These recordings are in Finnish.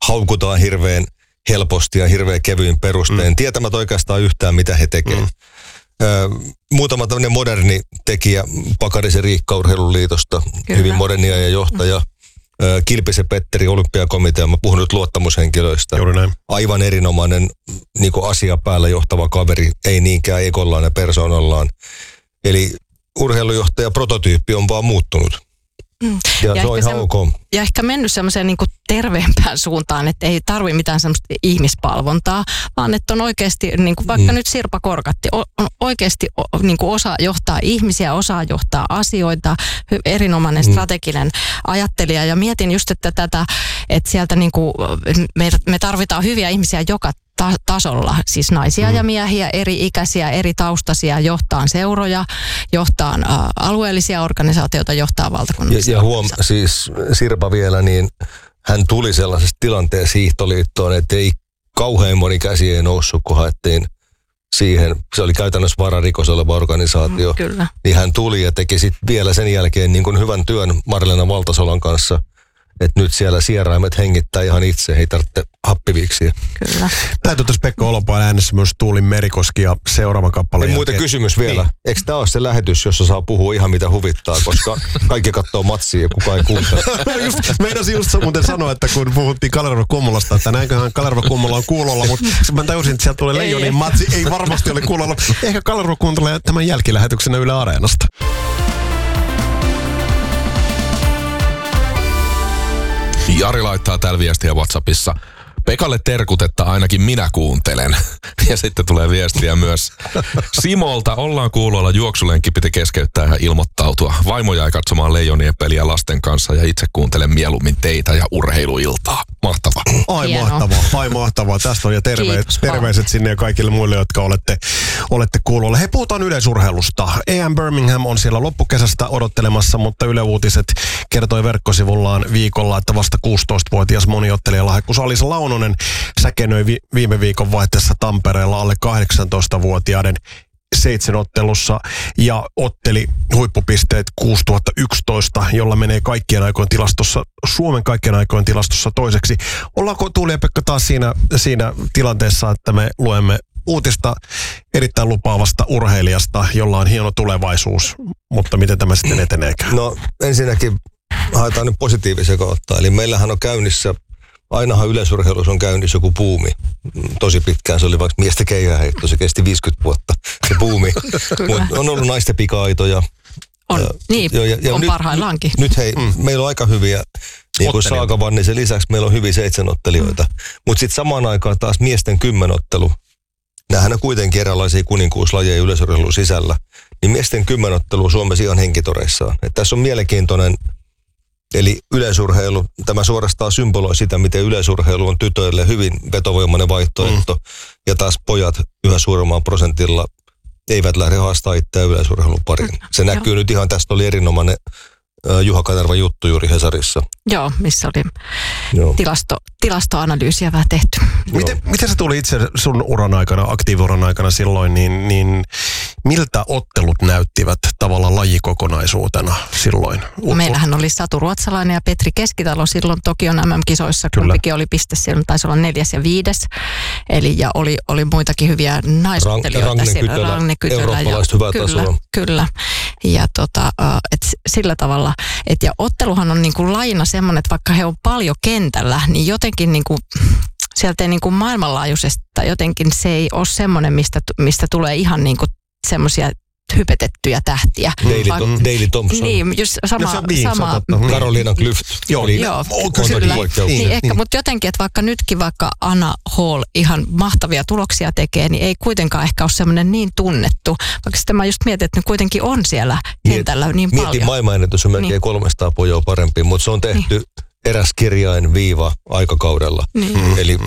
haukutaan hirveän helposti ja hirveän kevyin perustein, tietämättä oikeastaan yhtään, mitä he tekevät. Muutama tämmöinen moderni tekijä, Pakarisen Riikka Urheiluliitosta, hyvin modernia ja johtaja. Kilpisen Petteri, Olympiakomitea, mä puhun nyt luottamushenkilöistä. Aivan erinomainen niin kuin asia päällä johtava kaveri, ei niinkään ekollaan ja persoonallaan. Eli urheilujohtaja prototyyppi on vaan muuttunut. Ja se on ihan ok. Ja ehkä mennyt semmoiseen niin kuin terveempään suuntaan, että ei tarvitse mitään semmoista ihmispalvontaa, vaan että on oikeasti, niin kuin vaikka nyt Sirpa Korkatti, on oikeasti niin kuin osaa johtaa ihmisiä, osaa johtaa asioita, erinomainen strateginen ajattelija. Ja mietin just, että tätä, että sieltä niin kuin me tarvitaan hyviä ihmisiä joka tasolla, siis naisia ja miehiä, eri ikäisiä, eri taustaisia, johtaa seuroja, johtaa alueellisia organisaatioita, johtaa valtakunnallisia organisaatioita. Siis Sirpa vielä, niin hän tuli sellaisesta tilanteessa hiihtoliittoon, että ei kauhean moni käsi ei noussut, kun haettiin siihen. Se oli käytännössä vararikos oleva organisaatio. Kyllä. Niin hän tuli ja teki sitten vielä sen jälkeen niin kuin hyvän työn Marlena Valtasolan kanssa. Että nyt siellä sieraimet hengittää ihan itse, ei tarvitse happiviksiä. Kyllä. Täytyy tässä Pekka Olopaan äänessä myös Tuulin Merikoski ja seuraava kappale. Muuten kysymys vielä. Niin. Eikö tämä ole se lähetys, jossa saa puhua ihan mitä huvittaa, koska kaikki katsoo matsia ja kukaan ei kuuntele? Meinasin just muuten sanoa, että kun puhuttiin Kalerva Kummolasta, että näinköhän Kalerva Kummola on kuulolla, mutta mä tajusin, että sieltä tulee Leijonin matsi, ei varmasti ole kuulolla. Ehkä Kalerva kuuntelee tämän jälkilähetyksenä Yle Areenasta. Jari laittaa täällä viestiä WhatsAppissa. Pekalle terkut, että ainakin minä kuuntelen. Ja sitten tulee viestiä myös Simolta. Ollaan kuulolla, juoksulenkki piti keskeyttää ja ilmoittautua. Vaimo jäi katsomaan Leijonien peliä lasten kanssa ja itse kuuntelen mieluummin teitä ja urheiluiltaa. Mahtavaa. Ai mahtavaa. Tästä on ja terveiset sinne ja kaikille muille, jotka olette kuulolla. Hei, puhutaan yleisurheilusta. EM Birmingham on siellä loppukesästä odottelemassa, mutta Yle Uutiset kertoi verkkosivullaan viikolla, että vasta 16-vuotias moniottelija Lahekkuus Alisa Launonen säkenöi viime viikon vaihteessa Tampereella alle 18-vuotiaiden 7 ottelussa ja otteli huippupisteet 6011, jolla menee kaikkien aikojen tilastossa, Suomen kaikkien aikojen tilastossa toiseksi. Ollaanko Tuuli ja Pekka taas siinä tilanteessa, että me luemme uutista erittäin lupaavasta urheilijasta, jolla on hieno tulevaisuus, mutta miten tämä sitten eteneekään? No ensinnäkin haetaan nyt positiivisia kautta, eli meillähän on käynnissä, ainahan yleisurheilussa on käynnissä joku buumi. Tosi pitkään se oli vaikka miestä keihäheitto, se kesti 50 vuotta, se buumi. Mutta on ollut naisten pika-aitoja. On, on nyt, parhaillaankin. Nyt hei, meillä on aika hyviä, niin kuin Saagavan, niin sen lisäksi meillä on hyviä 7-ottelijoita. Mutta sitten samaan aikaan taas miesten 10-ottelu. Nämähän on kuitenkin eräänlaisia kuninkuuslajeja yleisurheilun sisällä. Niin miesten 10-ottelu Suomessa ihan henkitoreissaan. Et tässä on mielenkiintoinen. Eli yleisurheilu, tämä suorastaan symboloi sitä, miten yleisurheilu on tytöille hyvin vetovoimainen vaihtoehto. Ja taas pojat yhä suuremmalla prosentilla eivät lähde haastaa itseään yleisurheilun pariin. Se näkyy nyt ihan, tästä oli erinomainen Juha Kanervan juttu juuri Hesarissa. Joo, missä oli tilastoanalyysiä vähän tehty. Miten se tuli itse sun uran aikana, aktiiviuran aikana silloin, niin miltä ottelut näyttivät tavallaan lajikokonaisuutena silloin? Meillähän oli Satu Ruotsalainen ja Petri Keskitalo silloin Tokion MM-kisoissa. Kumpikin oli piste, siellä taisi olla 4. ja 5. Eli ja oli muitakin hyviä naisottelijoita. Ragne Kytölä. Eurooppalaiset hyvää tasoa. Kyllä. Ja et sillä tavalla, ja otteluhan on niinku lajina semmoinen, että vaikka he on paljon kentällä, niin jotenkin niinku sieltä ei niinku maailmanlaajuisesti, jotenkin se ei ole semmoinen, mistä tulee ihan niinku semmoisia hypetettyjä tähtiä. Daley Thompson. Niin, just sama. Carolina Klüft. Joo, kyllä. Niin ehkä, mutta jotenkin, että vaikka Anna Hall ihan mahtavia tuloksia tekee, niin ei kuitenkaan ehkä ole semmoinen niin tunnettu. Vaikka sitten mä just mietin, että ne kuitenkin on siellä kentällä niin paljon. Mietin maailmanennätys on melkein 300 pojoa parempi, mutta se on tehty eräs kirjain viiva aikakaudella. Eli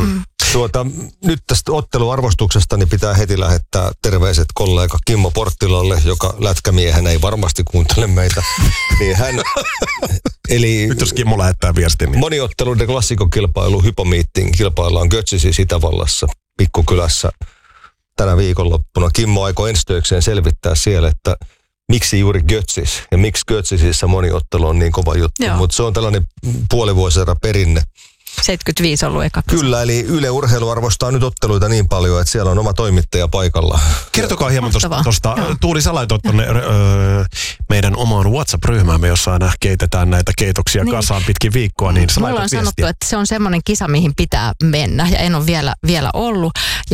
nyt tästä otteluarvostuksesta niin pitää heti lähettää terveiset kollega Kimmo Porttilalle, joka lätkämiehenä ei varmasti kuuntele meitä. Niin eli nyt jos Kimmo lähettää viestin. Niin. Moniotteluiden klassikokilpailu Hypomiittiin kilpaillaan Götzisissä Itävallassa pikkukylässä tänä viikonloppuna. Kimmo aikoo ensi työkseen selvittää siellä, että miksi juuri Götzis ja miksi Götzisissä moniottelu on niin kova juttu. Mutta se on tällainen puolivuosisadan perinne. 75 ollut eka kisa. Kyllä, eli Yle Urheilu arvostaa nyt otteluita niin paljon, että siellä on oma toimittaja paikalla. Kertokaa hieman tuosta. Tuuli, sä laitoit tuonne meidän omaan WhatsApp-ryhmäämme, jossa aina keitetään näitä keitoksia kasaan pitkin viikkoa. Niin sä mulla on sanottu, että se on semmoinen kisa, mihin pitää mennä. Ja en ole vielä ollut,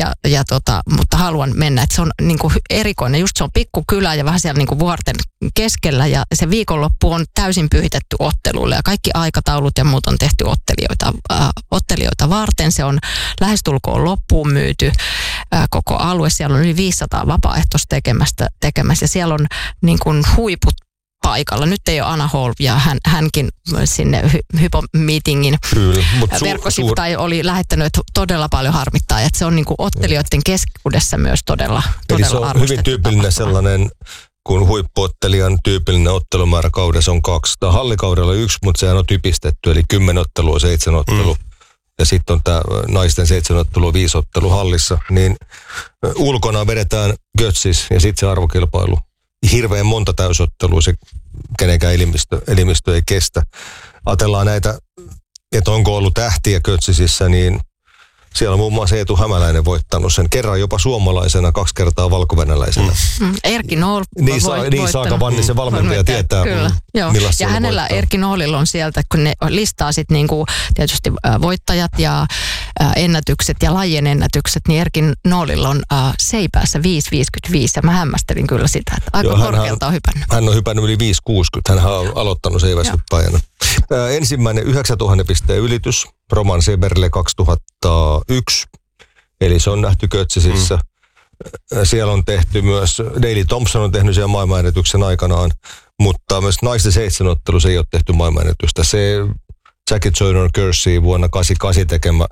mutta haluan mennä. Että se on niin kuin erikoinen. Just se on pikkukylä ja vähän siellä niin kuin vuorten keskellä. Ja se viikonloppu on täysin pyhitetty otteluille. Ja kaikki aikataulut ja muut on tehty ottelijoita varten. Se on lähestulkoon loppuun myyty koko alue. Siellä on yli 500 vapaaehtoista tekemässä. Ja siellä on niin kuin huiput paikalla. Nyt ei ole Anna Hall ja hänkin sinne Hypo-meetingin verkkosivu tai oli lähettänyt, että todella paljon harmittaa. Että se on niin kuin ottelijoiden keskuudessa myös todella eli se on hyvin tyypillinen sellainen, kun huippuottelijan tyypillinen ottelumäärä kaudessa on 2. Tämä hallikaudella 1, mutta sehän on typistetty, eli 10 ottelua, 7 ottelua. Ja sitten on tämä naisten 7 ottelua, 5 ottelua hallissa. Niin ulkona vedetään götsis ja sitten se arvokilpailu. Hirveän monta täysottelua se kenenkään elimistö ei kestä. Ajatellaan näitä, että onko ollut tähtiä götsisissä, niin siellä on muun muassa Eetu Hämäläinen voittanut sen kerran jopa suomalaisena, 2 kertaa valkovenäläisenä. Erkki Nool niin Saaka Vannisen valmentaja tietää, ja hänellä Erkki Noolilla on sieltä, kun ne listaa sitten niinku tietysti voittajat ja ennätykset ja lajien ennätykset, niin Erkki Noolilla on seipäässä 5,55 ja mä hämmästelin kyllä sitä, että aika korkealta on hypännyt. Hän on hypännyt yli 5,60, hän on aloittanut seiväshyppäjänä. Ensimmäinen 9000 pisteen ylitys, Roman Seberle 2001, eli se on nähty götsisissä. Siellä on tehty myös, Daley Thompson on tehnyt siellä maailmanennätyksen aikanaan, mutta myös naisten 7 ottelussa ei ole tehty maailmanennätystä. Se Jackie Joyner Kersey vuonna 88 tekemä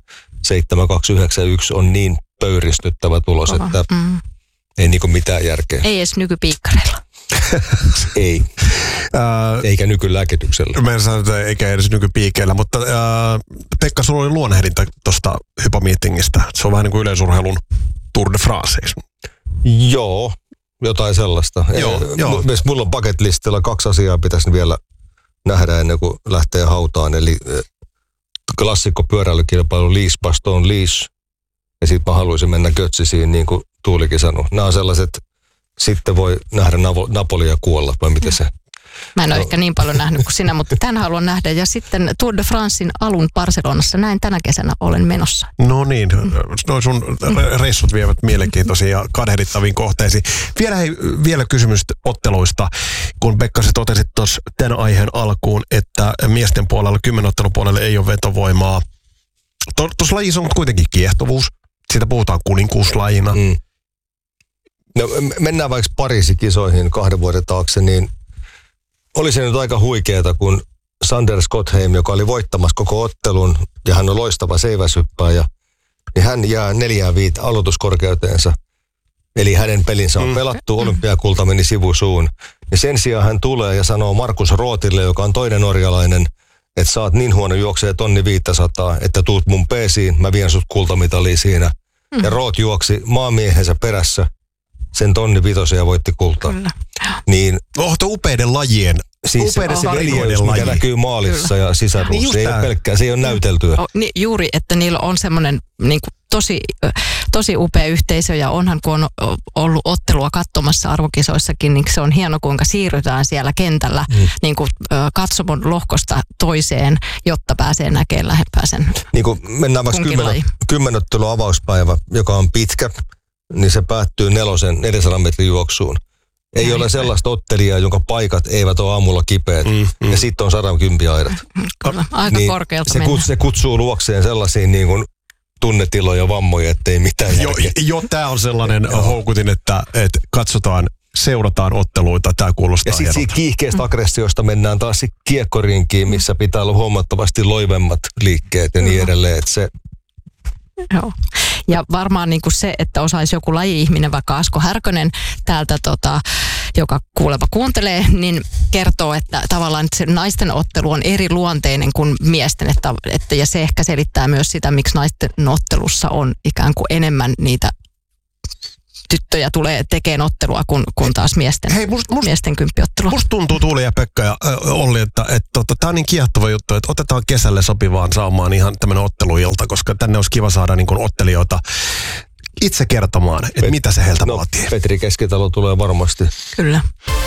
7,291 on niin pöyristyttävä tulos, että ei niinku mitään järkeä. Ei edes nykypiikkareilla. Ei. Eikä nykylääkityksellä. Mä en sano, että eikä edes nykypiikeillä, mutta Pekka, sulla oli luonnehdinta tuosta Hypo-meetingistä. Se on vähän niin kuin yleisurheilun Tour de France. Joo, jotain sellaista. Joo. Mulla on bucket listilla 2 asiaa pitäisi vielä nähdä ennen kuin lähtee hautaan. Eli klassikko pyöräilykilpailu Liège-Bastogne-Liège. Ja sitten mä haluaisin mennä götsisiin, niin kuin Tuulikin sanoi. Nämä on sellaiset, sitten voi nähdä Napolia kuolla, vai miten se? Mä en ole ehkä niin paljon nähnyt kuin sinä, mutta tämän haluan nähdä. Ja sitten Tour de Francein alun Barcelonassa, näin tänä kesänä olen menossa. No niin, noi sun reissut vievät mielenkiintoisiin ja kadehdittaviin kohteisiin. Vielä kysymys otteluista, kun Pekka sä totesit tuossa tämän aiheen alkuun, että miesten puolella, 10-ottelun puolella ei ole vetovoimaa. Tuossa lajissa on kuitenkin kiehtovuus. Siitä puhutaan kuninkuuslajina. No, mennään vaikka Pariisin kisoihin 2 vuoden taakse, niin oli se nyt aika huikeeta, kun Sander Schottheim, joka oli voittamassa koko ottelun, ja hän on loistava seiväshyppääjä, niin hän jää 4,5 aloituskorkeuteensa. Eli hänen pelinsä on pelattu, olympiakulta meni sivusuun. Ja sen sijaan hän tulee ja sanoo Markus Rothille, joka on toinen norjalainen, että sä oot niin huono juoksee 1500, että tuut mun peesiin, mä vien sut kultamitaliin siinä. Ja Roth juoksi maamiehensä perässä sen 1500 ja voitti kultaa. Kyllä. Niin, upeiden lajien. Siis se veljeys, mikä näkyy maalissa ja sisäruussa. Se ei ole pelkkää, se ei ole näyteltyä. Juuri, että niillä on semmoinen niin tosi upea yhteisö ja onhan kun on ollut ottelua katsomassa arvokisoissakin, niin se on hieno kuinka siirrytään siellä kentällä niin kuin katsomon lohkosta toiseen, jotta pääsee näkemään lähempää sen. Niin kuin mennään vaikka 10 ottelun avauspäivä, joka on pitkä, niin se päättyy 400 metrin juoksuun. Ei ole sellaista ottelijaa, jonka paikat eivät ole aamulla kipeät. Ja sitten on 110 aidat. Aika niin korkealta se kutsuu luokseen sellaisiin niin kuin tunnetiloja, vammoja, ettei mitään järkeä. Tämä on sellainen houkutin, että katsotaan, seurataan otteluita. Tämä kuulostaa ja sitten siitä kiihkeästä aggressiosta mennään taas kiekkorinkiin, missä pitää olla huomattavasti loivemmat liikkeet ja niin edelleen. Että se Joo. Ja varmaan niin kuin se, että osaisi joku laji-ihminen, vaikka Asko Härkönen täältä, joka kuuleva kuuntelee, niin kertoo, että tavallaan se naisten ottelu on eri luonteinen kuin miesten. Ja se ehkä selittää myös sitä, miksi naisten ottelussa on ikään kuin enemmän niitä tyttöjä tulee tekemään ottelua kun taas miesten kymppiottelua. Musta tuntuu Tuuli ja Pekka ja Olli, että tää on niin kiehtova juttu, että otetaan kesälle sopivaan saumaan ihan tämmönen otteluilta, koska tänne olisi kiva saada niin kuin ottelijoita itse kertomaan, että mitä se heiltä vaatii. Petri Keskitalo tulee varmasti. Kyllä.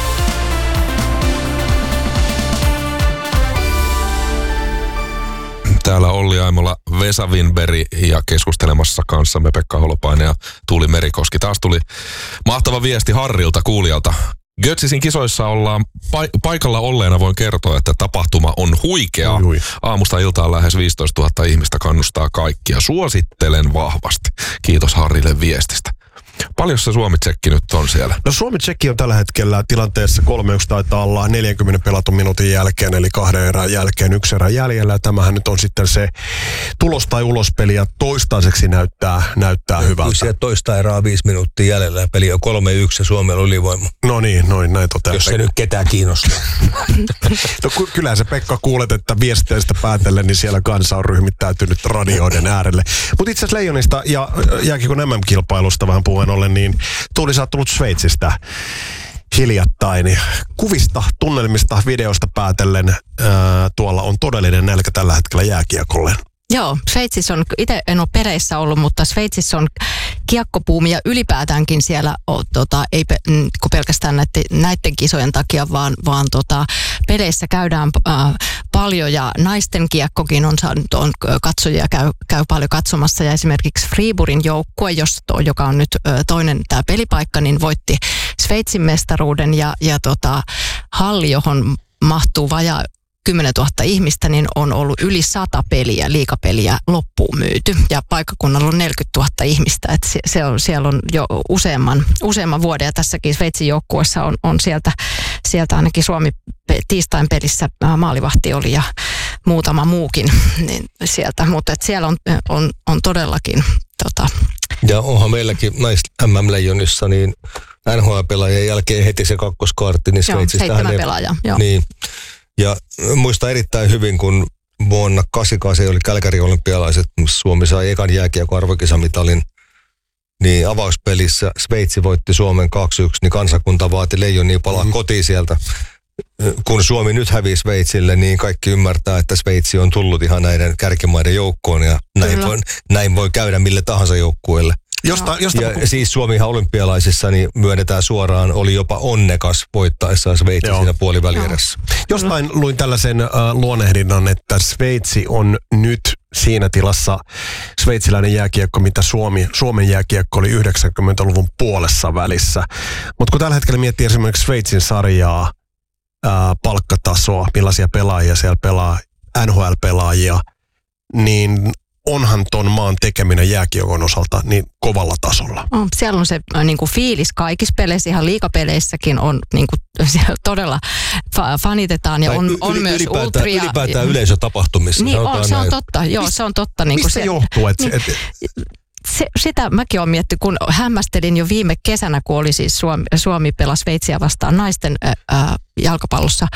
Täällä Olli Aimola, Vesa Winberg ja keskustelemassa kanssamme Pekka Holopainen ja Tuuli Merikoski. Taas tuli mahtava viesti Harrilta kuulijalta. Götzisin kisoissa ollaan paikalla olleena voin kertoa, että tapahtuma on huikea. Aamusta iltaan lähes 15 000 ihmistä kannustaa kaikkia. Suosittelen vahvasti. Kiitos Harrille viestistä. Paljon se Suomi-tsekki nyt on siellä? No Suomi-tsekki on tällä hetkellä tilanteessa 3-1 taitaa olla 40 pelatun minuutin jälkeen, eli 2 erän jälkeen 1 erä jäljellä. Ja tämähän nyt on sitten se tulos tai ulospeli ja toistaiseksi näyttää hyvältä. Siellä toista erää 5 minuuttia jäljellä ja peli on 3-1 ja Suomella on ylivoima. No niin, näin toteaa. Jos se nyt ketään kiinnostaa. No kyllähän se Pekka kuulet, että viesteistä päätellen, niin siellä kansa on ryhmittäytynyt radioiden äärelle. Mutta itse asiassa Leijonista ja jääkiekon MM-kilpailusta vähän puheen ollen, niin Tuuli, sä oot tullut Sveitsistä hiljattain. Kuvista, tunnelmista, videosta päätellen tuolla on todellinen nälkä tällä hetkellä jääkiekolle. Joo, Sveitsissä on, itse en ole pereissä ollut, mutta Sveitsissä on kiekkopuumi ja ylipäätäänkin siellä, ei pelkästään näiden kisojen takia, vaan peleissä käydään paljon ja naisten kiekkokin on katsojia käy paljon katsomassa ja esimerkiksi Friburgin joukkue, joka on nyt toinen tämä pelipaikka, niin voitti Sveitsin mestaruuden ja halli, johon mahtuu vajaa 10 000 ihmistä, niin on ollut yli 100 peliä, liigapeliä loppuun myyty. Ja paikkakunnalla on 40 000 ihmistä. Että siellä on jo useamman vuoden. Ja tässäkin Sveitsin joukkueessa on sieltä ainakin Suomi tiistain pelissä maalivahti oli ja muutama muukin niin sieltä. Mutta siellä on todellakin Ja onhan meilläkin MM-leijonissa niin NHL-pelaajien jälkeen heti se kakkoskaartti, niin Sveitsistä 7 pelaajaa. Niin. Ja muistan erittäin hyvin, kun vuonna 1988 oli Kälkärin olympialaiset, Suomi sai ekan jääkiekon arvokisamitalin, niin avauspelissä Sveitsi voitti Suomen 2-1, niin kansakunta vaati Leijonia palaa kotiin sieltä. Kun Suomi nyt hävii Sveitsille, niin kaikki ymmärtää, että Sveitsi on tullut ihan näiden kärkimaiden joukkoon ja näin voi käydä mille tahansa joukkueelle. Siis Suomihan olympialaisissa niin myönnetään suoraan, oli jopa onnekas voittaessaan Sveitsi siinä puolivälierässä. Jostain luin tällaisen luonnehdinnan, että Sveitsi on nyt siinä tilassa sveitsiläinen jääkiekko, mitä Suomen jääkiekko oli 90-luvun puolessa välissä. Mutta kun tällä hetkellä miettii esimerkiksi Sveitsin sarjaa, palkkatasoa, millaisia pelaajia siellä pelaa, NHL-pelaajia, niin onhan ton maan tekeminen jääkiekon osalta niin kovalla tasolla. Siellä on se niinku fiilis kaikissa peleissä, ihan liigapeleissäkin on niinku, siellä todella fanitetaan ja on myös ultria. Ylipäätään yleisötapahtumissa. Niin se on totta, joo se on totta. Mistä se johtuu? Sitä mäkin olen miettinyt, kun hämmästelin jo viime kesänä, kun oli siis Suomi pelasi Sveitsiä vastaan naisten jalkapallossa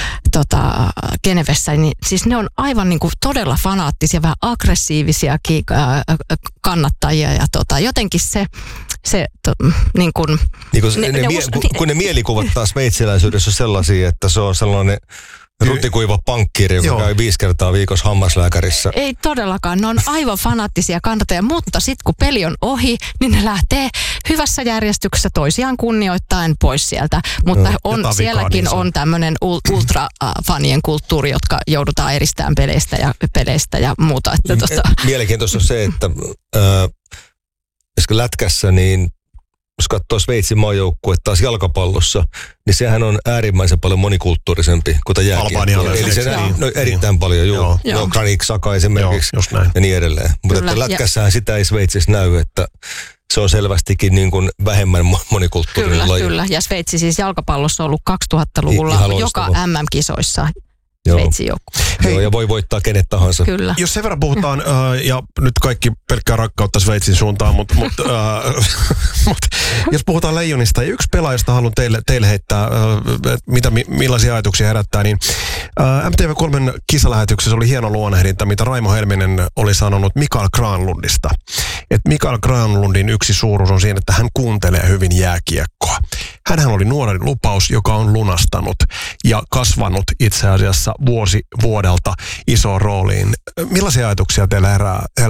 Genevessä, niin siis ne on aivan niin kuin todella fanaattisia, vähän aggressiivisiakin kannattajia ja jotenkin kun ne mielikuvat taas sveitsiläisyydessä on sellaisia, että se on sellainen ruttikuiva pankkiri, joka käy 5 kertaa viikossa hammaslääkärissä. Ei todellakaan, ne on aivan fanaattisia kannattajia, mutta sitten kun peli on ohi, niin ne lähtee hyvässä järjestyksessä toisiaan kunnioittaen pois sieltä. Mutta sielläkin on tämmöinen ultrafanien kulttuuri, jotka joudutaan eristämään peleistä ja muuta. Mielenkiintoista on se, että lätkässä niin jos katsoo Sveitsin maajoukkue taas jalkapallossa, niin sehän on äärimmäisen paljon monikulttuurisempi kuin jääkiekko. Eli se erittäin paljon, Granit Xhaka esimerkiksi ja niin edelleen. Mutta lätkässähän sitä ei Sveitsissä näy, että se on selvästikin niin kuin vähemmän monikulttuurinen laji. Kyllä, ja Sveitsi siis jalkapallossa on ollut 2000-luvulla joka MM-kisoissa. Sveitsin joukkue. Joo, ja voi voittaa kenet tahansa. Kyllä. Jos sen verran puhutaan, ja nyt kaikki pelkkää rakkautta Sveitsin suuntaan, mutta jos puhutaan Leijonista, ja yksi pelaajasta haluan teille heittää, millaisia ajatuksia herättää, niin MTV3 kisalähetyksessä oli hieno luonnehdinta, mitä Raimo Helminen oli sanonut Mikael Granlundista. että Mikael Granlundin yksi suuruus on siinä, että hän kuuntelee hyvin jääkiekkoa. Hänhän oli nuori lupaus, joka on lunastanut ja kasvanut itse asiassa vuosi vuodelta isoon rooliin. Millaisia ajatuksia teillä herää